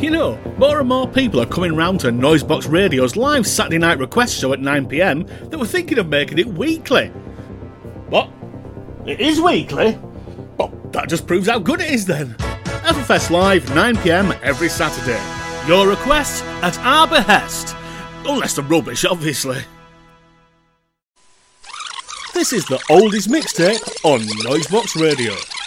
You know, more and more people are coming round to Noisebox Radio's live Saturday night request show at 9pm that were thinking of making it weekly. What? It is weekly? Well, that just proves how good it is then. Everfest Live, 9pm every Saturday. Your request at our behest. Unless they're rubbish, obviously. This is the Oldies Mixtape on Noisebox Radio.